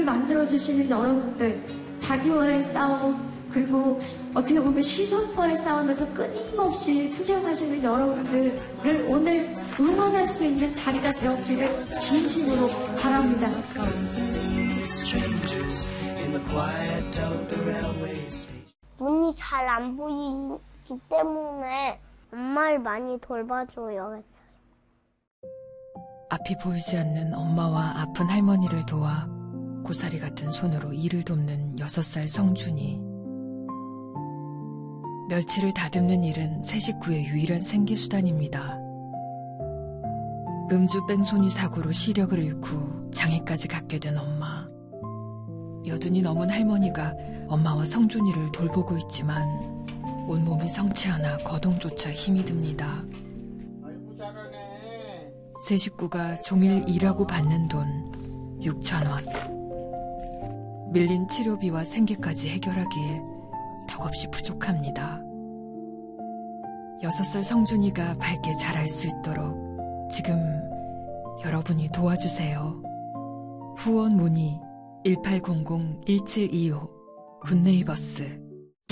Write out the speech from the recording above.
가족을 만들어주시는 여러분들, 자기와의 싸움, 그리고 어떻게 보면 시선과의 싸움에서 끊임없이 투쟁하시는 여러분들을 오늘 응원할 수 있는 자리가 되었기를 진심으로 바랍니다. 눈이 잘 안 보이기 때문에 엄마를 많이 돌봐줘요. 앞이 보이지 않는 엄마와 아픈 할머니를 도와 고사리 같은 손으로 일을 돕는 6살 성준이. 멸치를 다듬는 일은 새 식구의 유일한 생계수단입니다. 음주 뺑소니 사고로 시력을 잃고 장애까지 갖게 된 엄마. 여든이 넘은 할머니가 엄마와 성준이를 돌보고 있지만 온몸이 성치 않아 거동조차 힘이 듭니다. 아이고 잘하네. 새 식구가 종일 일하고 받는 돈 6,000원. 밀린 치료비와 생계까지 해결하기에 턱없이 부족합니다. 6살 성준이가 밝게 자랄 수 있도록 지금 여러분이 도와주세요. 후원 문의 1800-1725 굿네이버스